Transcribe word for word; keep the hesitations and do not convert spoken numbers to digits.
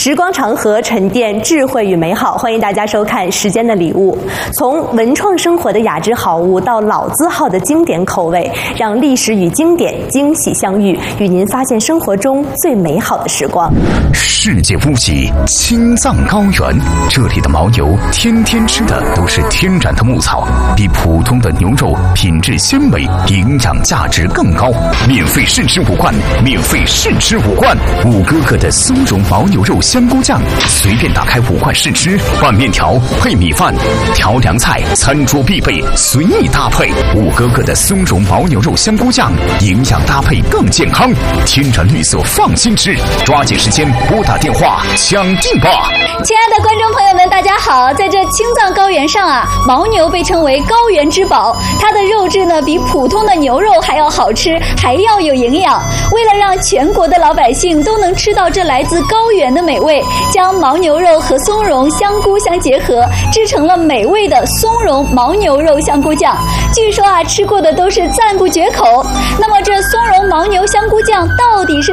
时光长河，沉淀智慧与美好。欢迎大家收看《时间的礼物》，从文创生活的雅致好物到老字号的经典口味，让历史与经典惊喜相遇，与您发现生活中最美好的时光。 世界屋脊青藏高原，这里的牦牛天天吃的都是天然的牧草，比普通的牛肉品质鲜美，营养价值更高。免费试吃五罐，免费试吃五罐。五哥哥的松茸牦牛肉香菇酱，随便打开五罐试吃，拌面条配米饭，调凉菜餐桌必备，随意搭配。五哥哥的松茸牦牛肉香菇酱，营养搭配更健康，天然绿色放心吃。抓紧时间拨打电话抢订吧！ 亲爱的观众朋友们，大家好！在这青藏高原上啊，牦牛被称为高原之宝，它的肉质呢比普通的牛肉还要好吃，还要有营养。为了让全国的老百姓都能吃到这来自高原的美味，将牦牛肉和松茸、香菇相结合，制成了美味的松茸牦牛肉香菇酱。据说啊，吃过的都是赞不绝口。那么这松茸牦牛香菇酱到底是